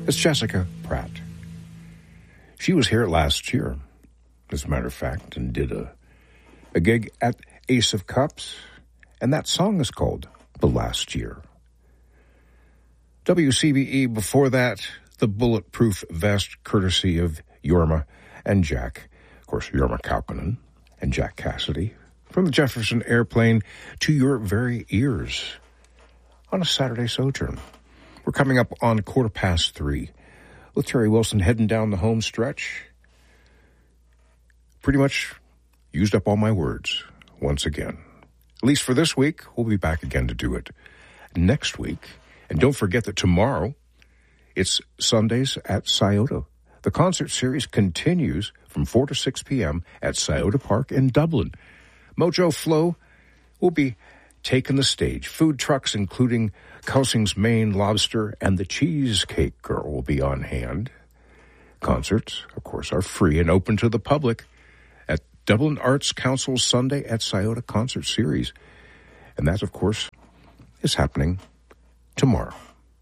It's Jessica Pratt. She was here last year, as a matter of fact, and did a gig at Ace of Cups, and that song is called The Last Year. WCBE before that, the Bulletproof Vest, courtesy of Jorma and Jack. Of course, Jorma Kaukonen and Jack Cassidy. From the Jefferson Airplane to your very ears on a Saturday sojourn. We're coming up on 3:15 with Terry Wilson heading down the home stretch. Pretty much used up all my words once again. At least for this week, we'll be back again to do it next week. And don't forget that tomorrow, it's Sundays at Scioto. The concert series continues from 4 to 6 p.m. at Scioto Park in Dublin. Mojo Flow will be taking the stage. Food trucks, including Kelsing's Maine Lobster and the Cheesecake Girl, will be on hand. Concerts, of course, are free and open to the public at Dublin Arts Council's Sunday at Scioto Concert Series. And that, of course, is happening tomorrow.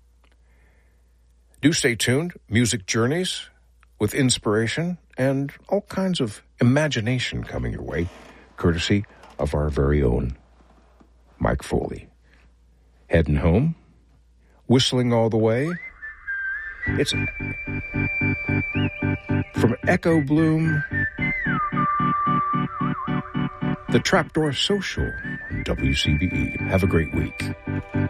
Do stay tuned. Music Journeys with inspiration and all kinds of imagination coming your way, courtesy of our very own Mike Foley. Heading home, whistling all the way. It's from Echo Bloom, the Trapdoor Social on WCBE. Have a great week.